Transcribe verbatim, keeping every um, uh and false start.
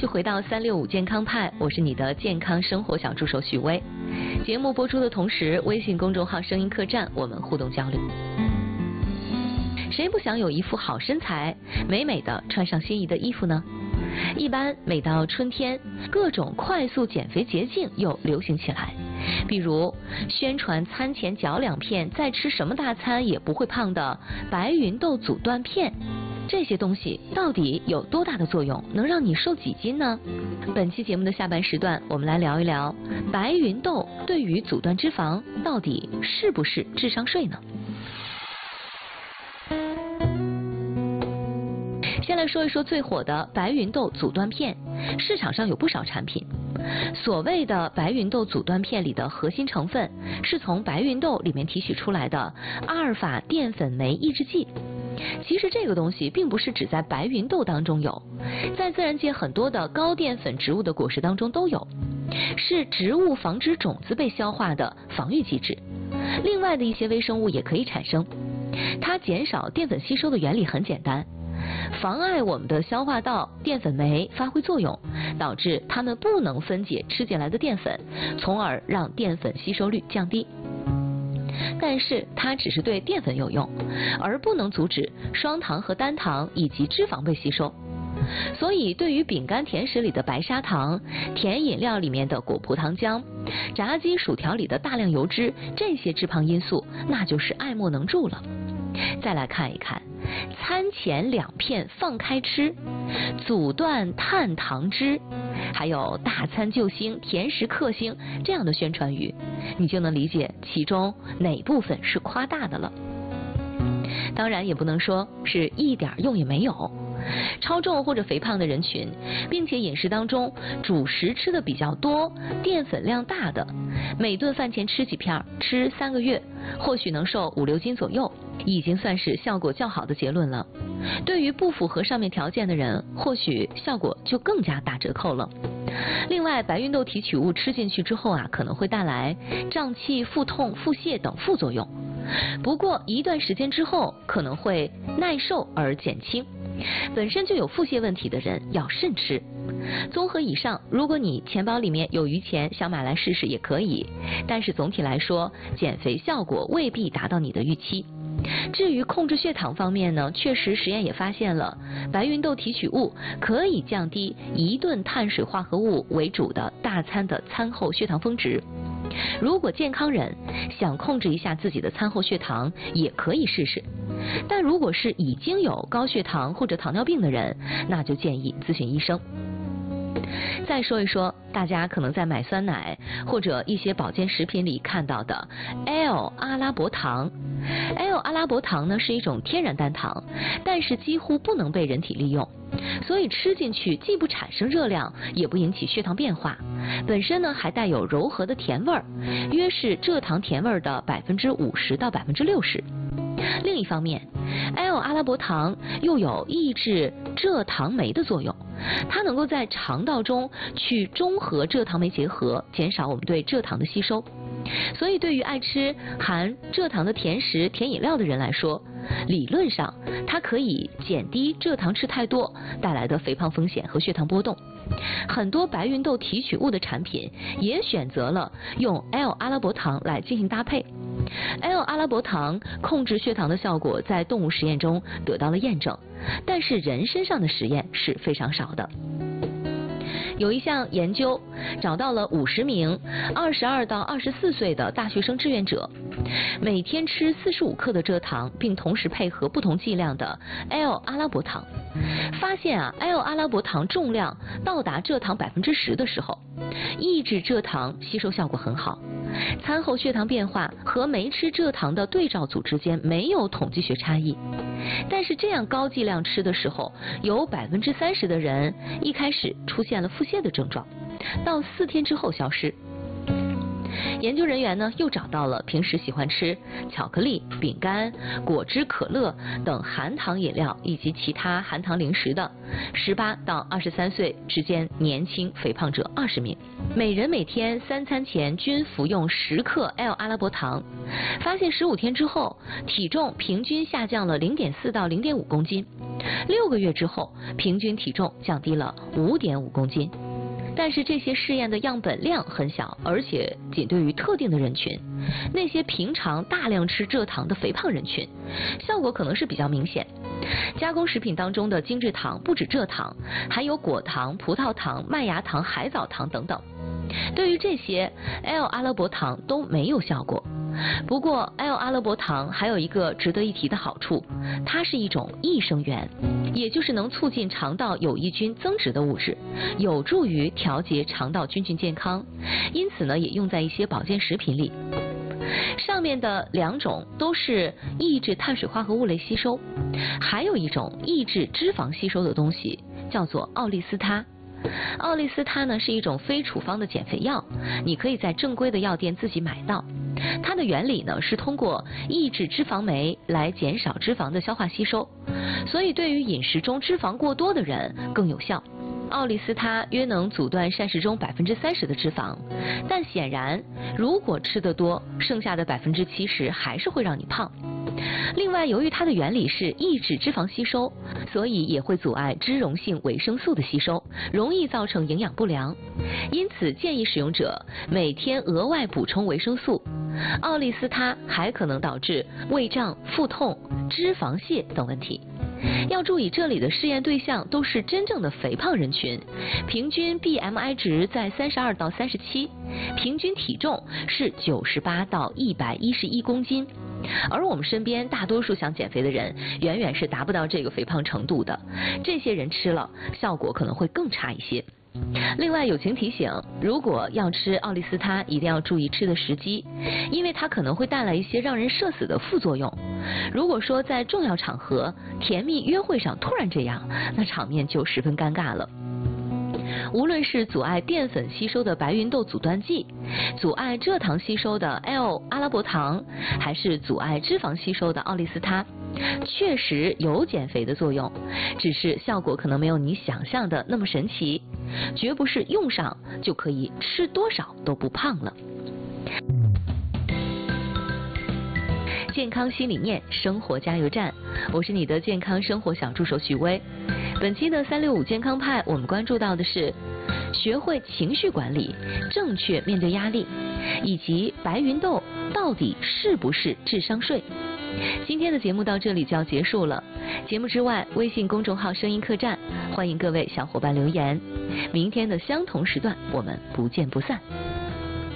续回到三六五健康派，我是你的健康生活小助手许薇。节目播出的同时，微信公众号声音客栈我们互动交流。谁不想有一副好身材，美美的穿上心仪的衣服呢？一般每到春天，各种快速减肥捷径又流行起来，比如宣传餐前嚼两片，再吃什么大餐也不会胖的白芸豆阻断片。这些东西到底有多大的作用，能让你瘦几斤呢？本期节目的下半时段，我们来聊一聊白芸豆对于阻断脂肪到底是不是智商税呢？先来说一说最火的白芸豆阻断片，市场上有不少产品。所谓的白芸豆阻断片里的核心成分是从白芸豆里面提取出来的阿尔法淀粉酶抑制剂。其实这个东西并不是只在白芸豆当中有，在自然界很多的高淀粉植物的果实当中都有，是植物防止种子被消化的防御机制。另外的一些微生物也可以产生。它减少淀粉吸收的原理很简单，妨碍我们的消化道淀粉酶发挥作用，导致它们不能分解吃进来的淀粉，从而让淀粉吸收率降低。但是它只是对淀粉有用，而不能阻止双糖和单糖以及脂肪被吸收。所以对于饼干甜食里的白砂糖、甜饮料里面的果葡糖浆、炸鸡薯条里的大量油脂，这些致胖因素那就是爱莫能助了。再来看一看餐前两片放开吃，阻断碳糖脂，还有大餐救星、甜食克星这样的宣传语，你就能理解其中哪部分是夸大的了。当然也不能说是一点用也没有。超重或者肥胖的人群，并且饮食当中主食吃的比较多、淀粉量大的，每顿饭前吃几片，吃三个月，或许能瘦五六斤左右，已经算是效果较好的结论了。对于不符合上面条件的人，或许效果就更加打折扣了。另外，白芸豆提取物吃进去之后啊，可能会带来胀气、腹痛、腹泻等副作用。不过一段时间之后，可能会耐受而减轻。本身就有腹泻问题的人要慎吃。综合以上，如果你钱包里面有余钱，想买来试试也可以，但是总体来说，减肥效果未必达到你的预期。至于控制血糖方面呢，确实实验也发现了，白芸豆提取物可以降低一顿碳水化合物为主的大餐的餐后血糖峰值。如果健康人想控制一下自己的餐后血糖，也可以试试。但如果是已经有高血糖或者糖尿病的人，那就建议咨询医生。再说一说大家可能在买酸奶或者一些保健食品里看到的 L 阿拉伯糖。L 阿拉伯糖呢是一种天然单糖，但是几乎不能被人体利用，所以吃进去既不产生热量，也不引起血糖变化，本身呢还带有柔和的甜味儿，约是蔗糖甜味的百分之五十到百分之六十。另一方面 L 阿拉伯糖又有抑制蔗糖酶的作用，它能够在肠道中去中和蔗糖酶结合，减少我们对蔗糖的吸收。所以对于爱吃含蔗糖的甜食、甜饮料的人来说，理论上它可以减低蔗糖吃太多带来的肥胖风险和血糖波动。很多白芸豆提取物的产品也选择了用 L 阿拉伯糖来进行搭配。L 阿拉伯糖控制血糖的效果在动物实验中得到了验证，但是人身上的实验是非常少的。有一项研究找到了五十名二十二到二十四岁的大学生志愿者，每天吃四十五克的蔗糖，并同时配合不同剂量的 L 阿拉伯糖。发现啊 ，L 阿拉伯糖重量到达蔗糖百分之十的时候，抑制蔗糖吸收效果很好。餐后血糖变化和没吃蔗糖的对照组之间没有统计学差异，但是这样高剂量吃的时候，有百分之三十的人一开始出现了腹泻的症状，到四天之后消失。 研究人员呢又找到了平时喜欢吃巧克力、饼干、果汁、可乐等含糖饮料以及其他含糖零食的十八到二十三岁之间年轻肥胖者二十名，每人每天三餐前均服用十克 L 阿拉伯糖，发现十五天之后体重平均下降了零点四到零点五公斤，六个月之后平均体重降低了五点五公斤。但是这些试验的样本量很小，而且仅对于特定的人群，那些平常大量吃蔗糖的肥胖人群，效果可能是比较明显。加工食品当中的精制糖不止蔗糖，还有果糖、葡萄糖、麦芽糖、海藻糖等等。对于这些 L 阿拉伯糖都没有效果。不过 L 阿拉伯糖还有一个值得一提的好处，它是一种益生元，也就是能促进肠道有益菌增殖的物质，有助于调节肠道菌群健康，因此呢也用在一些保健食品里。上面的两种都是抑制碳水化合物类吸收，还有一种抑制脂肪吸收的东西叫做奥利司他。奥利司他呢是一种非处方的减肥药，你可以在正规的药店自己买到。它的原理呢是通过抑制脂肪酶来减少脂肪的消化吸收，所以对于饮食中脂肪过多的人更有效。奥利司他约能阻断膳食中百分之三十的脂肪，但显然如果吃得多，剩下的百分之七十还是会让你胖。另外，由于它的原理是抑制脂肪吸收，所以也会阻碍脂溶性维生素的吸收，容易造成营养不良。因此，建议使用者每天额外补充维生素。奥利司他还可能导致胃胀、腹痛、脂肪泻等问题。要注意，这里的试验对象都是真正的肥胖人群，平均 B M I 值在三十二到三十七，平均体重是九十八到一百一十一公斤。而我们身边大多数想减肥的人，远远是达不到这个肥胖程度的，这些人吃了效果可能会更差一些。另外友情提醒，如果要吃奥利司他，一定要注意吃的时机，因为它可能会带来一些让人社死的副作用。如果说在重要场合、甜蜜约会上突然这样，那场面就十分尴尬了。无论是阻碍淀粉吸收的白芸豆阻断剂，阻碍蔗糖吸收的 L 阿拉伯糖，还是阻碍脂肪吸收的奥利司他，确实有减肥的作用，只是效果可能没有你想象的那么神奇，绝不是用上就可以吃多少都不胖了。健康新理念，生活加油站，我是你的健康生活小助手许巍。本期的三六五健康派，我们关注到的是学会情绪管理，正确面对压力，以及白芸豆到底是不是智商税。今天的节目到这里就要结束了，节目之外，微信公众号声音客栈，欢迎各位小伙伴留言。明天的相同时段，我们不见不散。